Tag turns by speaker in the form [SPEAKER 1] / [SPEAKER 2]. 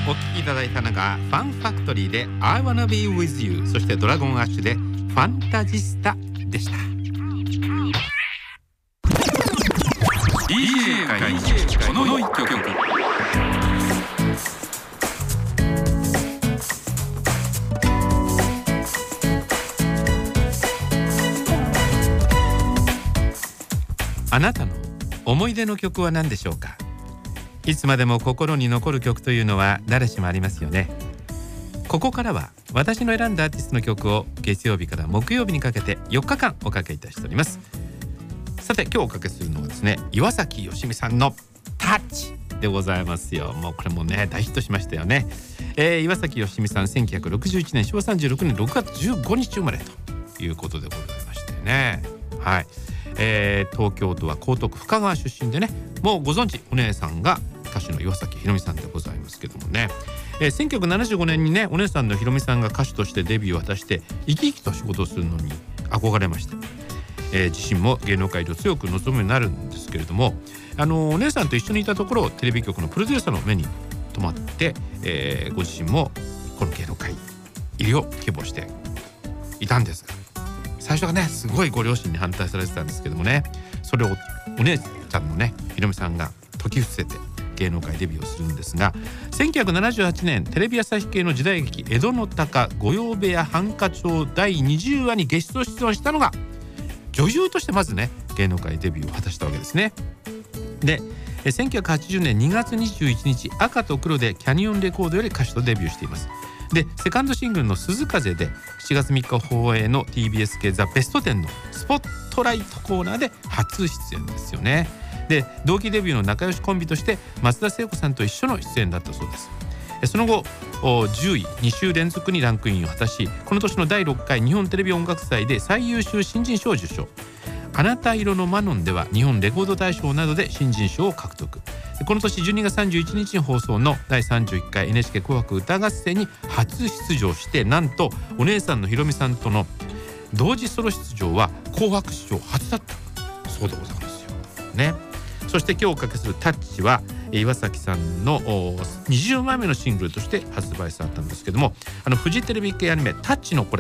[SPEAKER 1] お聴きいただいたのがファンファクトリーで I wanna be with you、 そしてドラゴンアッシュでファンタジスタでした。
[SPEAKER 2] DJ 界この一曲。
[SPEAKER 1] あなたの思い出の曲は何でしょうか。いつまでも心に残る曲というのは誰しもありますよね。ここからは私の選んだアーティストの曲を月曜日から木曜日にかけて4日間おかけいたしております。さて今日おかけするのはですね、岩崎良美さんのタッチでございますよ。もうこれもね大ヒットしましたよね。岩崎良美さん1961年昭和36年6月15日生まれということでございましてね。はい、東京都は江東区深川出身でね、もうご存知お姉さんが歌手の岩崎宏美さんでございますけどもね、1975年にねお姉さんの宏美さんが歌手としてデビューを果たして生き生きと仕事をするのに憧れました。自身も芸能界を強く望むようになるんですけれども、お姉さんと一緒にいたところテレビ局のプロデューサーの目に留まって、ご自身もこの芸能界入りを希望していたんですが、最初はねすごいご両親に反対されてたんですけどもね、それをお姉ちゃんのねひろみさんが解き伏せて芸能界デビューをするんですが、1978年テレビ朝日系の時代劇江戸の鷹御用部屋繁華町第20話にゲスト出演したのが女優としてまずね芸能界デビューを果たしたわけですね。で1980年2月21日赤と黒でキャニオンレコードより歌手とデビューしています。でセカンドシングルの鈴風で7月3日放映の TBS 系ザ・ベスト10のスポットライトコーナーで初出演ですよね。で同期デビューの仲良しコンビとして松田聖子さんと一緒の出演だったそうです。その後10位2週連続にランクインを果たし、この年の第6回日本テレビ音楽祭で最優秀新人賞を受賞。あなた色のマノンでは日本レコード大賞などで新人賞を獲得。この年12月31日に放送の第31回 NHK 紅白歌合戦に初出場して、なんとお姉さんのひろみさんとの同時ソロ出場は紅白史上初だったそうでございますよね。そして今日おかけするタッチは岩崎さんの20枚目のシングルとして発売されたんですけども、フジテレビ系アニメタッチのこれ